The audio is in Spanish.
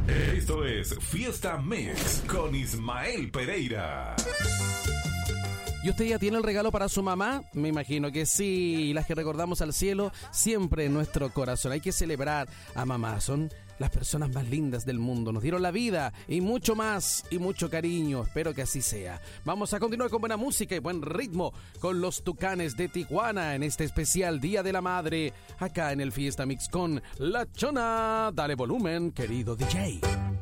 Esto es Fiesta Mix con Ismael Pereira. ¿Y usted ya tiene el regalo para su mamá? Me imagino que sí. Las que recordamos al cielo siempre en nuestro corazón. Hay que celebrar a mamá. Son las personas más lindas del mundo. Nos dieron la vida y mucho más y mucho cariño. Espero que así sea. Vamos a continuar con buena música y buen ritmo con los Tucanes de Tijuana en este especial Día de la Madre. Acá en el Fiesta Mix con La Chona. Dale volumen, querido DJ.